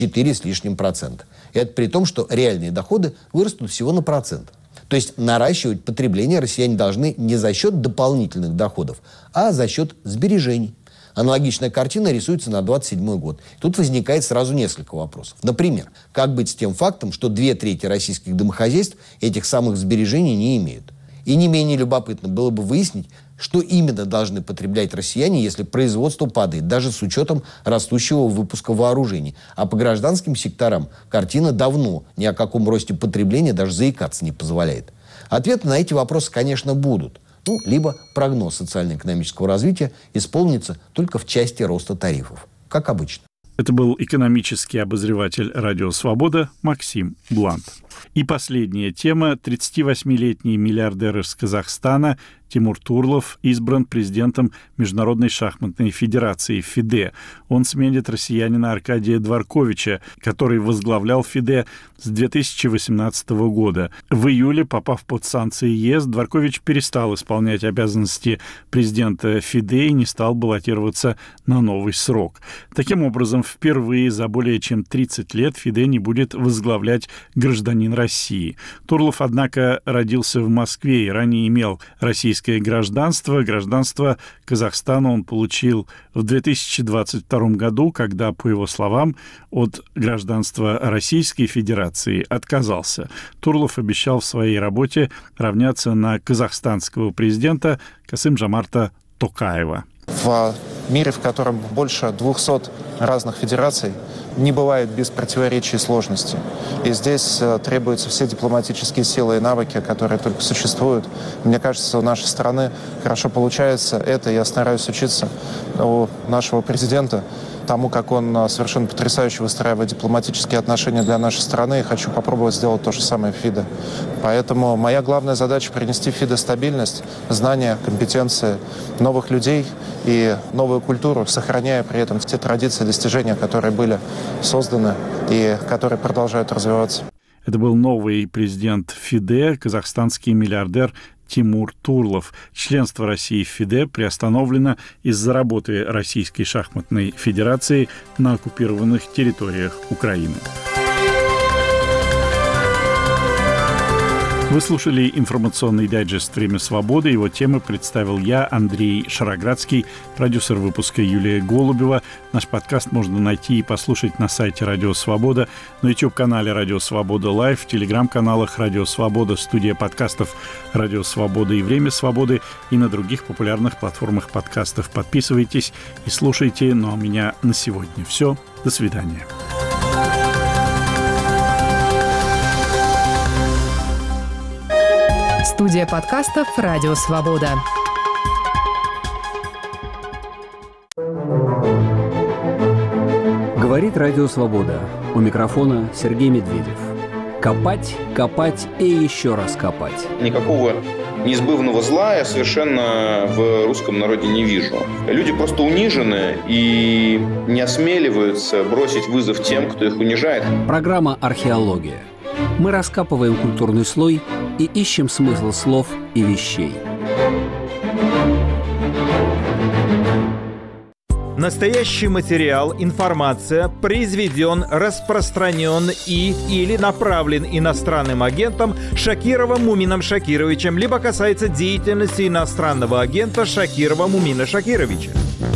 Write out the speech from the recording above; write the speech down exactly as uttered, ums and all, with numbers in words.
четыре с лишним процента. Это при том, что реальные доходы вырастут всего на процент. То есть наращивать потребление россияне должны не за счет дополнительных доходов, а за счет сбережений. Аналогичная картина рисуется на двадцать седьмой год. Тут возникает сразу несколько вопросов. Например, как быть с тем фактом, что две трети российских домохозяйств этих самых сбережений не имеют? И не менее любопытно было бы выяснить, что именно должны потреблять россияне, если производство падает, даже с учетом растущего выпуска вооружений. А по гражданским секторам картина давно ни о каком росте потребления даже заикаться не позволяет. Ответы на эти вопросы, конечно, будут. Ну, либо прогноз социально-экономического развития исполнится только в части роста тарифов, как обычно. Это был экономический обозреватель «Радио Свобода» Максим Блант. И последняя тема. тридцативосьмилетний миллиардер из Казахстана Тимур Турлов избран президентом Международной шахматной федерации ФИДЕ. Он сменит россиянина Аркадия Дворковича, который возглавлял ФИДЕ с две тысячи восемнадцатого года. В июле, попав под санкции ЕС, Дворкович перестал исполнять обязанности президента ФИДЕ и не стал баллотироваться на новый срок. Таким образом, впервые за более чем тридцать лет ФИДЕ не будет возглавлять гражданин России. Турлов, однако, родился в Москве и ранее имел российское гражданство. Гражданство Казахстана он получил в две тысячи двадцать втором году, когда, по его словам, от гражданства Российской Федерации отказался. Турлов обещал в своей работе равняться на казахстанского президента Касым-Жомарта Токаева. В мире, в котором больше двухсот разных федераций, не бывает без противоречий и сложностей. И здесь требуются все дипломатические силы и навыки, которые только существуют. Мне кажется, у нашей страны хорошо получается это. Я стараюсь учиться у нашего президента тому, как он совершенно потрясающе выстраивает дипломатические отношения для нашей страны, и хочу попробовать сделать то же самое в ФИДЕ. Поэтому моя главная задача — принести в ФИДЕ стабильность, знания, компетенции, новых людей и новую культуру, сохраняя при этом те традиции, достижения, которые были созданы и которые продолжают развиваться. Это был новый президент ФИДЕ, казахстанский миллиардер Тимур Турлов. Членство России в ФИДЕ приостановлено из-за работы Российской шахматной федерации на оккупированных территориях Украины. Вы слушали информационный дайджест «Время свободы». Его темы представил я, Андрей Шароградский, продюсер выпуска Юлия Голубева. Наш подкаст можно найти и послушать на сайте «Радио Свобода», на YouTube-канале «Радио Свобода Лайв», в телеграм-каналах «Радио Свобода», студия подкастов «Радио Свобода» и «Время свободы» и на других популярных платформах подкастов. Подписывайтесь и слушайте. Ну а у меня на сегодня все. До свидания. Студия подкастов «Радио Свобода». Говорит «Радио Свобода». У микрофона Сергей Медведев. Копать, копать и еще раз копать. Никакого неизбывного зла я совершенно в русском народе не вижу. Люди просто унижены и не осмеливаются бросить вызов тем, кто их унижает. Программа «Археология». Мы раскапываем культурный слой и ищем смысл слов и вещей. Настоящий материал, информация произведен, распространен и или направлен иностранным агентом Шакировым Мумином Шакировичем, либо касается деятельности иностранного агента Шакирова Мумина Шакировича.